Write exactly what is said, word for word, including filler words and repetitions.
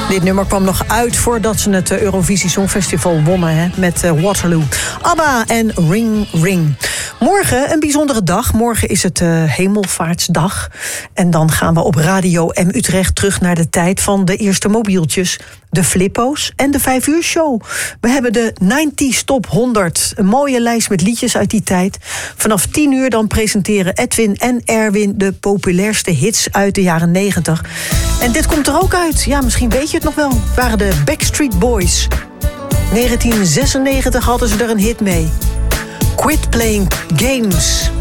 Dit nummer kwam nog uit voordat ze het Eurovisie Songfestival wonnen, hè, met uh, Waterloo. ABBA en Ring Ring. Morgen een bijzondere dag. Morgen is het uh, Hemelvaartsdag. En dan gaan we op Radio M Utrecht terug naar de tijd van de eerste mobieltjes, de flippo's en de vijf uur show. We hebben de negentig Top honderd. Een mooie lijst met liedjes uit die tijd. Vanaf tien uur dan presenteren Edwin en Erwin de populairste hits uit de jaren negentig. En dit komt er ook uit. Ja, misschien weet je het nog wel. Het waren de Backstreet Boys. negentien zesennegentig hadden ze er een hit mee. Quit Playing Games.